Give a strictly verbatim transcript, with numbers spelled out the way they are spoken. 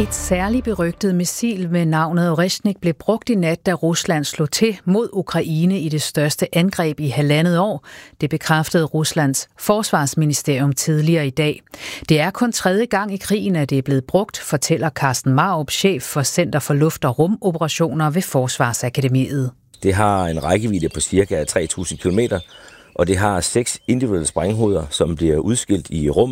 Et særligt berygtet missil med navnet Oreshnik blev brugt i nat, da Rusland slog til mod Ukraine i det største angreb i halvandet år. Det bekræftede Ruslands forsvarsministerium tidligere i dag. Det er kun tredje gang i krigen, at det er blevet brugt, fortæller Carsten Marup, chef for Center for Luft- og Rumoperationer ved Forsvarsakademiet. Det har en rækkevidde på ca. tre tusind kilometer, og det har seks individuelle sprænghoveder, som bliver udskilt i rum.